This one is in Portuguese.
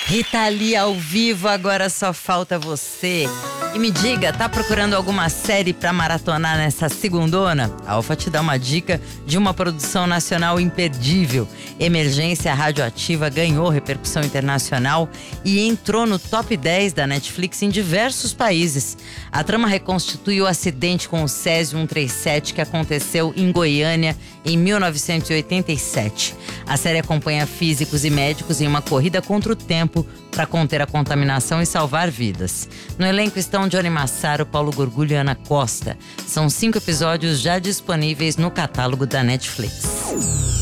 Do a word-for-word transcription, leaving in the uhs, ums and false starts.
Rita Lee ao vivo, agora só falta você. E me diga, tá procurando alguma série pra maratonar nessa segundona? A Alfa te dá uma dica de uma produção nacional imperdível. Emergência Radioativa ganhou repercussão internacional e entrou no top dez da Netflix em diversos países. A trama reconstitui o acidente com o Césio cento e trinta e sete que aconteceu em Goiânia em mil novecentos e oitenta e sete. A série acompanha físicos e médicos em uma corrida contra o tempo para conter a contaminação e salvar vidas. No elenco estão Johnny Massaro, Paulo Gorgulho e Ana Costa. São cinco episódios já disponíveis no catálogo da Netflix.